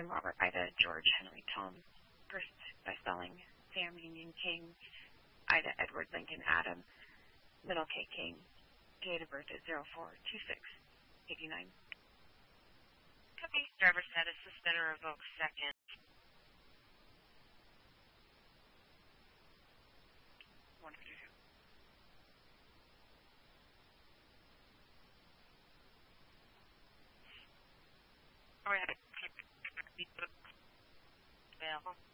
William Robert Ida George Henry Tom, first by spelling Sam Union King, Ida Edward Lincoln Adam, middle K King, date of birth is 04/26/89. Copy. Driver status suspended or revoked second. All right.